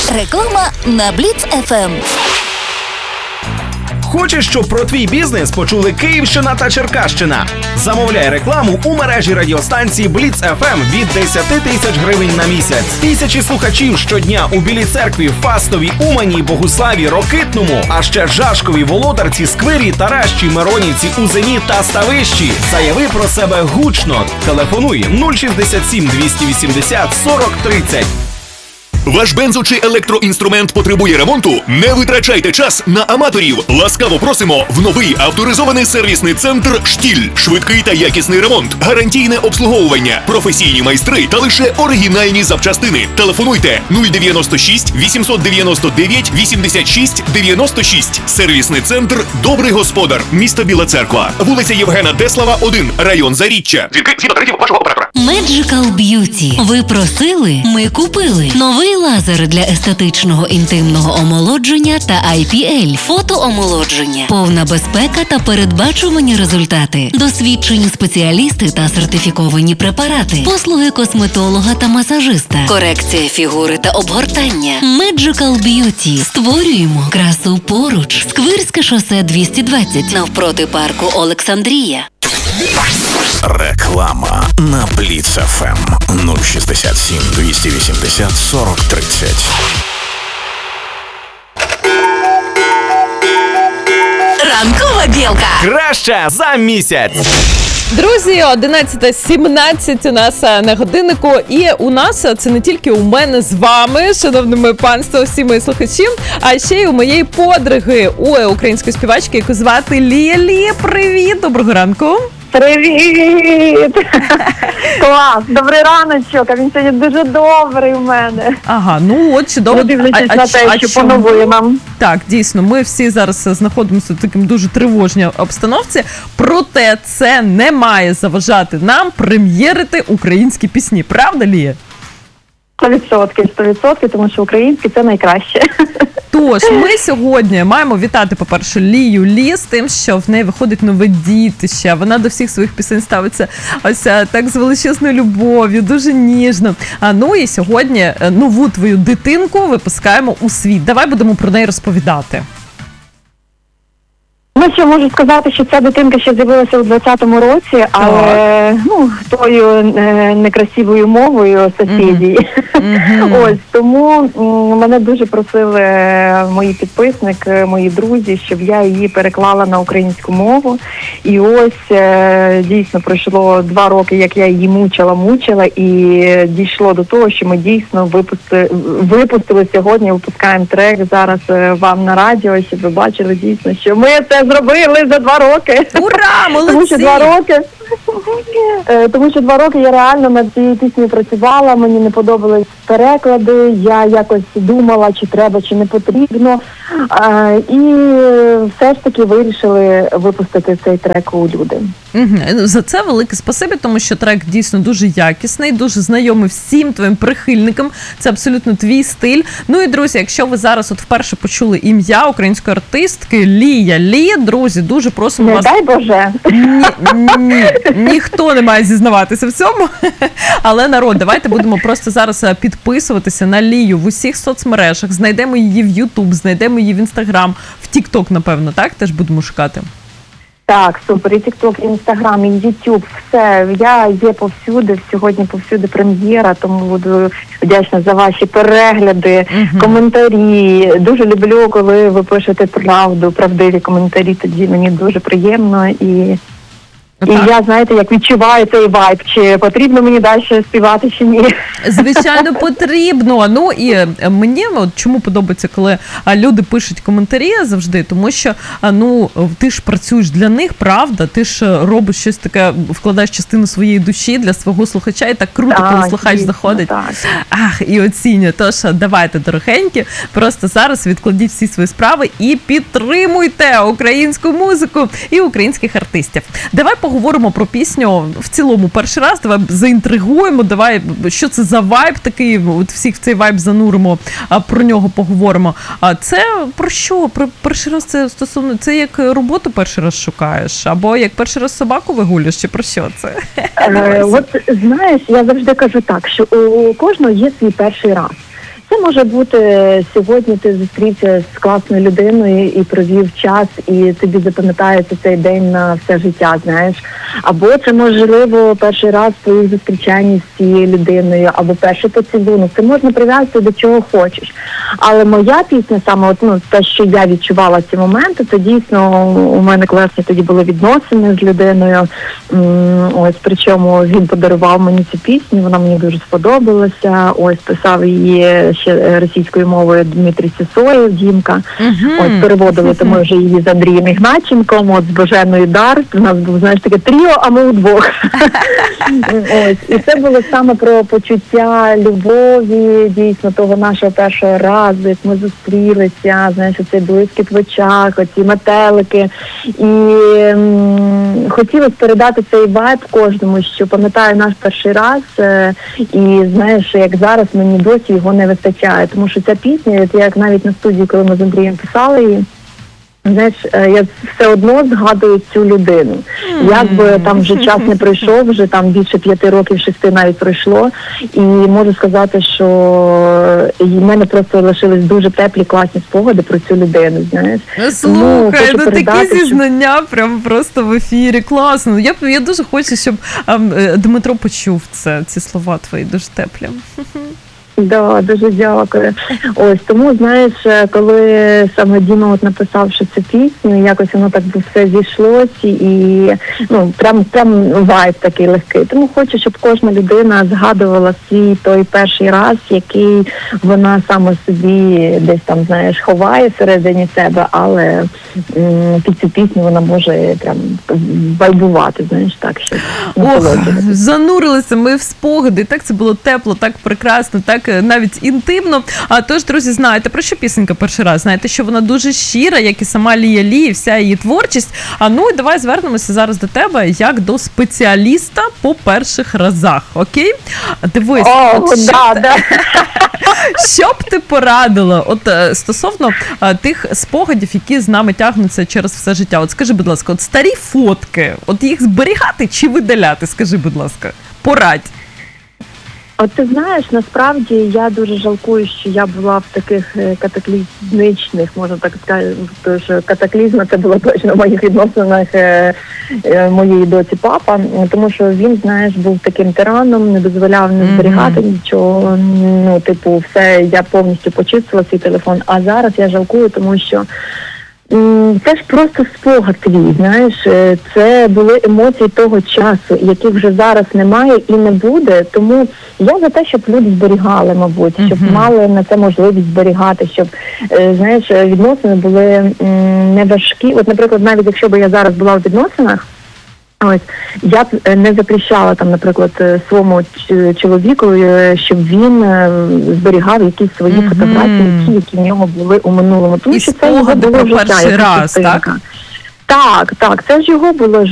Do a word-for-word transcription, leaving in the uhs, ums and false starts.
Реклама на Бліц еф ем. Хочеш, щоб про твій бізнес почули Київщина та Черкащина? Замовляй рекламу у мережі радіостанції Бліц еф ем від десять тисяч гривень на місяць. Тисячі слухачів щодня у Білій Церкві, Фастовій, Умані, Богуславі, Рокитному, а ще Жашкові, Володарці, Сквирі, Таращі, Миронівці, Узені та Ставищі. Заяви про себе гучно. Телефонуй нуль шістдесят сім двісті вісімдесят сорок тридцять. Ваш бензо- чи електроінструмент потребує ремонту? Не витрачайте час на аматорів. Ласкаво просимо в новий авторизований сервісний центр «Штіль». Швидкий та якісний ремонт, гарантійне обслуговування, професійні майстри та лише оригінальні запчастини. Телефонуйте нуль дев'яносто шість вісімсот дев'яносто дев'ять вісімдесят шість дев'яносто шість. Сервісний центр «Добрий господар», місто Біла Церква, вулиця Євгена Деслава, один, район Заріччя. Дзвінки згідно тарифів вашого оператора. Magical Beauty. Ви просили, ми купили. Новий лазер для естетичного інтимного омолодження та ай пі ель. Фотоомолодження. Повна безпека та передбачувані результати. Досвідчені спеціалісти та сертифіковані препарати. Послуги косметолога та масажиста. Корекція фігури та обгортання. Magical Beauty. Створюємо красу поруч. Сквирське шосе двісті двадцять. Навпроти парку Олександрія. Реклама на Бліц еф ем нуль шістдесят сім двісті вісімдесят сорок тридцять. Ранкова білка. Краще за місяць. Друзі, одинадцята сімнадцять у нас на годиннику, і у нас це не тільки у мене з вами, шановне панство, всі мої слухачі, а ще й у моєї подруги, у української співачки, яку звати Лія. Лія, привіт, доброго ранку. Привіт! Клас! Добрий раночок, а він сьогодні дуже добрий у мене. Ага, ну от чудово. Дивлячись на те, що поновує нам. Так, дійсно, ми всі зараз знаходимося в таким дуже тривожній обстановці, проте це не має заважати нам прем'єрити українські пісні. Правда, Лія? Сто відсотків, сто відсотків, тому що українські – це найкраще. Тож, ми сьогодні маємо вітати, по-перше, Лію Лі з тим, що в неї виходить нове дітище. Вона до всіх своїх пісень ставиться ось так з величезною любов'ю, дуже ніжно. А ну і сьогодні нову твою дитинку випускаємо у світ. Давай будемо про неї розповідати. Ну, що можу сказати, що ця дитинка ще з'явилася у двадцятому році, але ну, тою е, некрасивою мовою сусідів. Mm-hmm. Ось, тому м, мене дуже просили мої підписники, мої друзі, щоб я її переклала на українську мову. І ось е, дійсно пройшло два роки, як я її мучила-мучила, і дійшло до того, що ми дійсно випусти, випустили сьогодні, випускаємо трек зараз е, вам на радіо, щоб ви бачили дійсно, що ми це зробили за два роки. Ура, молодці! Тому що два роки, тому що два роки я реально над цією піснею працювала, мені не подобались переклади, я якось думала, чи треба, чи не потрібно. І все ж таки вирішили випустити цей трек у люди. Угу. За це велике спасибі, тому що трек дійсно дуже якісний, дуже знайомий всім твоїм прихильникам. Це абсолютно твій стиль. Ну і, друзі, якщо ви зараз от вперше почули ім'я української артистки Лія Лі, друзі, дуже просимо не вас... Не дай Боже. Ні, ні, ніхто не має зізнаватися в цьому. Але, народ, давайте будемо просто зараз підписуватися на Лію в усіх соцмережах. Знайдемо її в Ютуб, знайдемо її в Інстаграм, в Тік-Ток, напевно, так? Теж будемо шукати. Так, супер, і Тік-Ток, і Інстаграм, і Ютуб, все. Я є повсюди, сьогодні повсюди прем'єра, тому буду вдячна за ваші перегляди, uh-huh. коментарі. Дуже люблю, коли ви пишете правду, правдиві коментарі, тоді мені дуже приємно і... І так. Я, знаєте, як відчуваю цей вайб, чи потрібно мені далі співати, чи ні. Звичайно, потрібно. Ну, і мені от чому подобається, коли люди пишуть коментарі завжди, тому що, ну, ти ж працюєш для них, правда? Ти ж робиш щось таке, вкладаєш частину своєї душі для свого слухача, і так круто, так, коли слухач дійсно, заходить. Так. Ах, і оцінює. Тож, давайте, дорогенькі, просто зараз відкладіть всі свої справи і підтримуйте українську музику і українських артистів. Давай поговоримо про пісню в цілому перший раз, давай заінтригуємо, давай, що це за вайб такий, от всіх в цей вайб зануримо, а про нього поговоримо. А це про що? Про перший раз це стосовно, це як роботу перший раз шукаєш, або як перший раз собаку вигулюєш, чи про що це? Е, от, знаєш, я завжди кажу так, що у кожного є свій перший раз. Це може бути сьогодні ти зустрівся з класною людиною і провів час, і тобі запам'ятається цей день на все життя, знаєш. Або це, можливо, перший раз твоїх зустрічань з цією людиною, або перший поцілунок. Це можна прив'язати до чого хочеш. Але моя пісня, саме от, ну, те, що я відчувала ці моменти, то дійсно у мене класні тоді були відносини з людиною. Ось, причому він подарував мені цю пісню, вона мені дуже сподобалася. Ось, писав її ще російською мовою Дмитрій Сісоєв, Дімка. Uh-huh. Ось, переводили, uh-huh. тому вже її з Андрієм Ігнатченком, от, з Боженою Дар. У нас був, знаєш, таке тріо, а ми удвох. Ось, і це було саме про почуття любові, дійсно, того нашого першого разу, як ми зустрілися, знаєш, оцей блискіт в очах, оці метелики. І м, хотілося передати цей вайб кожному, що пам'ятаю наш перший раз, е, і знаєш, як зараз мені досі його не вистачає, тому що ця пісня, от як навіть на студії, коли ми з Андрієм писали її, знаєш, я все одно згадую цю людину. Mm-hmm. Як би там вже час не пройшов, вже там більше п'яти років, шести навіть пройшло, і можу сказати, що в мене просто лишились дуже теплі, класні спогади про цю людину, знаєш. Слухай, ну такі зізнання що... прям просто в ефірі, класно. Я, я дуже хочу, щоб а, Дмитро почув це, ці слова твої, дуже теплі. Да, дуже дякую. Ось, тому, знаєш, коли саме Діма от написав, що цю пісню, якось воно так все зійшлося, і, ну, прям, прям вайб такий легкий. Тому хочу, щоб кожна людина згадувала свій той перший раз, який вона саме собі десь там, знаєш, ховає всередині себе, але м- під цю пісню вона може прям вайбувати, знаєш, так, що Ох, занурилися ми в спогади, так це було тепло, так прекрасно, так навіть інтимно. А тож, друзі, знаєте, про що пісенька перший раз? Знаєте, що вона дуже щира, як і сама Лія Лі, і вся її творчість. А ну і давай звернемося зараз до тебе, як до спеціаліста по перших разах, окей? Дивись, О, от що, да, б... да. що б ти порадила от стосовно а, тих спогадів, які з нами тягнуться через все життя? От скажи, будь ласка, от старі фотки, от їх зберігати чи видаляти? Скажи, будь ласка, порадь. От ти знаєш, насправді я дуже жалкую, що я була в таких катаклізмичних, можна так сказати, тому що катаклізм це було точно в моїх відносинах е, е, моєї доці папа, тому що він, знаєш, був таким тираном, не дозволяв не зберігати mm-hmm. нічого, ну, типу, все, я повністю почистила свій телефон, а зараз я жалкую, тому що це ж просто спогад твій, знаєш, це були емоції того часу, яких вже зараз немає і не буде, тому я за те, щоб люди зберігали, мабуть, щоб uh-huh. мали на це можливість зберігати, щоб, знаєш, відносини були не важкі. От, наприклад, навіть якщо б я зараз була в відносинах, ось, я б не запрещала там, наприклад, своєму чоловіку, щоб він зберігав якісь свої mm-hmm. фотографії, ті, які в нього були у минулому. Тому і що це його було життя. Перший раз, так? Так, так, це ж його було